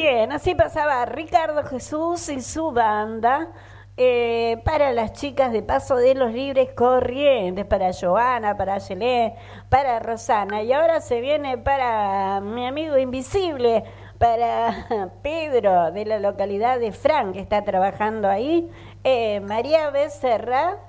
Bien, así pasaba Ricardo Jesús y su banda para las chicas de Paso de los Libres Corrientes, para Joana, para Yelé, para Rosana. Y ahora se viene para mi amigo invisible, para Pedro de la localidad de Fran, que está trabajando ahí, María Becerra